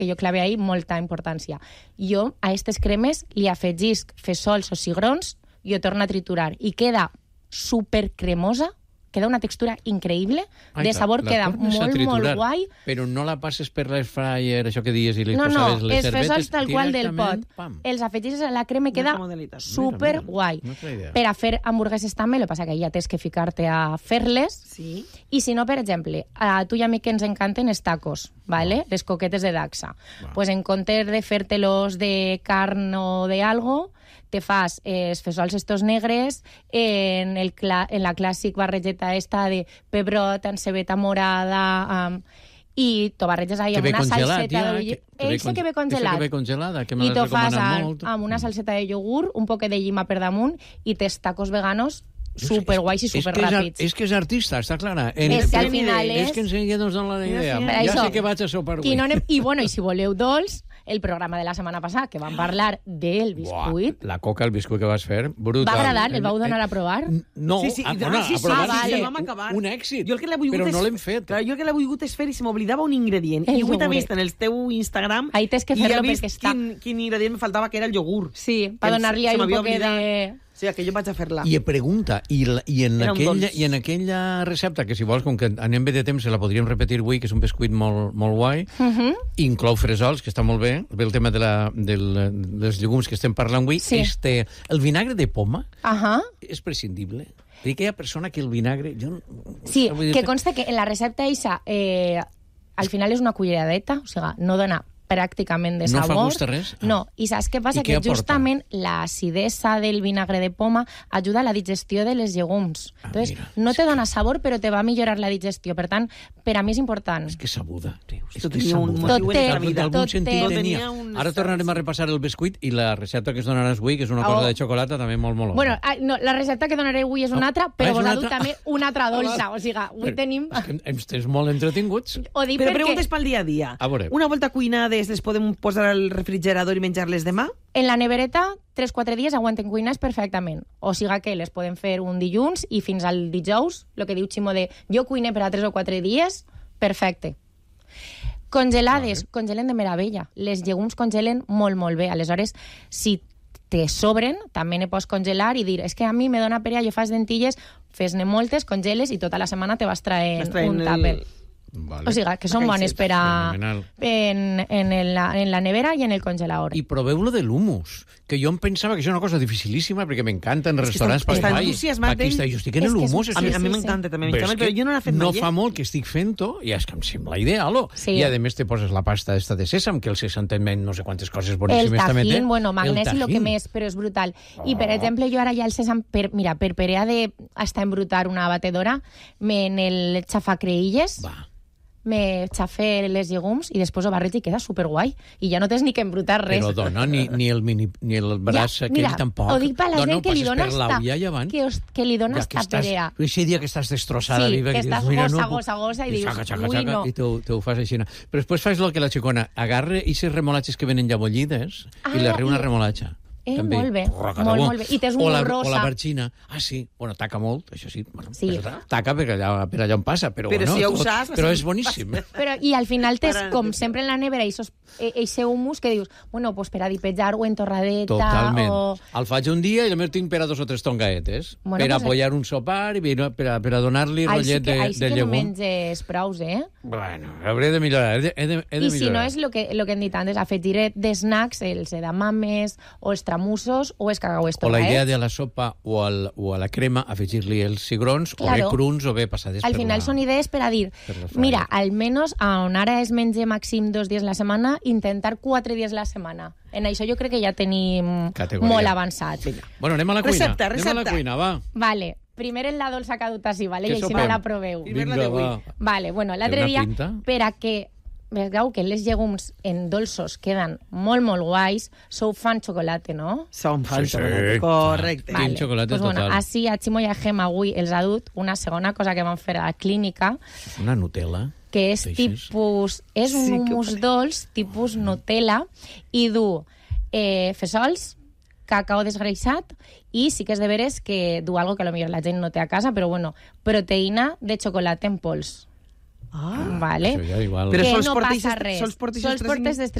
que jo clave ahí molta importància. Jo a aquestes cremes li afegisc fesols o cigrons, jo torno a triturar i queda supercremosa, queda una textura increïble, de sabor queda molt, molt guai. Però no la passes per l'air fryer, això que dies, i li no, posaves les els fesols tal qual del pot. Pam. Els afegis a la crema i queda super guai. Per a fer hamburgueses també, el que passa que ja tens que ficar-te a fer-les. Sí. I si no, per exemple, a tu i a mi que ens encanten els tacos, ¿vale? Les coquetes de Dacsa. Pues en comptes de fer-te-los de carn o de algo, te fas els fesols estos negres en la clàssic barregeta esta de pebrot, encebeta morada, i t'ho barreges ahí amb una salseta de... Eixe que ve congelat. I t'ho fas amb una salseta de iogurt, un poc de llima per damunt, i tes tacos veganos superguais i superràpids. És que és artista, està clara. És que al final és... És que enseguida ens dona la idea. Ja sé que vaig a sopar avui. I si voleu dolç, el programa de la setmana passada, que vam parlar del biscuit... La coca, el biscuit que vas fer, brutal. Va agradar? El vau donar a provar? No, a provar un èxit, però no l'hem fet. Jo el que l'he volgut és fer i se m'oblidava un ingredient. I avui t'he vist en el teu Instagram i he vist quin ingredient me faltava, que era el iogurt. Sí, per donar-li un poc de... Sí, que jo vaig a fer-la. I pregunta, i en aquella recepta, que si vols, com que anem bé de temps, se la podríem repetir avui, que és un biscuit molt guai, inclou fresols, que està molt bé, ve el tema dels llegums que estem parlant avui, el vinagre de poma és prescindible. Dic que hi ha persona que el vinagre... Sí, que consta que en la recepta eixa al final és una culleradeta, o sigui, no dona pràcticament de sabor. No fa gust a res? No, i saps què passa? Que justament l'acidesa del vinagre de poma ajuda a la digestió de les llegums. Entonces, no te dona sabor, però te va a millorar la digestió. Per tant, per a mi és important. És que sabuda, tio. Tot té. Ara tornarem a repassar el biscuit i la recepta que es donaràs avui, que és una cosa de xocolata també molt bona. Bueno, la recepta que donaré avui és una altra, però vosaltres també una altra dolça. O sigui, avui tenim... Ens tens molt entretinguts. Però preguntes pel dia a dia. Una volta cuinades les podem posar al refrigerador i menjar-les demà? En la nevereta, 3-4 dies aguanten cuinades perfectament. O sigui que les podem fer un dilluns i fins al dijous, el que diu Ximo de jo cuine per a 3 o 4 dies, perfecte. Congelades, congelen de meravella. Les llegums congelen molt, molt bé. Aleshores, si te sobren, també ne pots congelar i dir, és que a mi me dona perea, jo fas dentilles, fes-ne moltes, congeles i tota la setmana te vas traient un tàper. Vale. O sigui, que són bones per a... en la nevera i en el congelador. I proveu-lo de l'humus, que jo em pensava que això és una cosa dificilíssima, perquè m'encanta en restaurants. Està entusiasmat d'ell. Jo estic en l'humus. A mi m'encanta també, però jo no l'he fet mai. No fa molt que estic fent-ho, i és que em sembla ideal. I a més te poses la pasta esta de sèsam, que el sèsam també no sé quantes coses boníssimes també té. El tajín, bueno, magnesi, lo que més, però és brutal. I, per exemple, jo ara ja el sèsam, per perea de hasta embrutar una batedora, en el xafacreïlles, me xafé les llegums i després ho barreig i queda superguai. I ja no tens ni que embrutar res. Però dona, ni el braç aquell tampoc. Ho dic per la gent que li dona que li dona esta perea. Aquest dia que estàs destrossada. Sí, que estàs gossa i dius, ui, no. I te ho fas així. Però després fas el que la xicona agarra i ces remolatges que venen ja bullides i li arriba una remolatxa. Molt bé, molt bé. I tens un rosa. O la barxina. Sí. Bueno, taca molt, això sí. Taca per allà on passa, però és boníssim. I al final tens, com sempre en la nevera, eixe humus que dius, bueno, pues per a dipejar o en torradeta. Totalment. El faig un dia i el tinc per a 2 o 3 tongaetes. Per a apoyar un sopar i per a donar-li rotllet de llegum. Així que no menges prous, Bueno, hauré de millorar. I si no és el que hem dit antes, afegiré de snacks, els edamames o els tramussos o els cacauets torraets. O la idea de la sopa o a la crema afegir-li els cigrons, o bé pruns o bé passades per la... Al final són idees per a dir, mira, almenys on ara es menja màxim 2 dies la setmana, intentar 4 dies la setmana. En això jo crec que ja tenim molt avançat. Bueno, anem a la cuina. Recepta. Anem a la cuina, va. Vale. Primer en la dolça que ha dut així, vale? I així no la proveu. Vinga, va. Vale, bueno, l'altre dia, per a que veieu que les llegums en dolços queden molt, molt guais, sou fan xocolata, no? Som fan xocolata, correcte. Team xocolata total. Bueno, així a Ximo i a Gemma avui els ha dut una segona cosa que van fer a la clínica. Una Nutella. Que és tipus... És un hummus dolç, tipus Nutella, i du fesols, cacao desgreixat, i sí que és de veres que du algo que potser la gent no té a casa, però bueno, proteïna de xocolata en pols. Vale? Això ja igual. Però sols no portes passa res. sols portes tres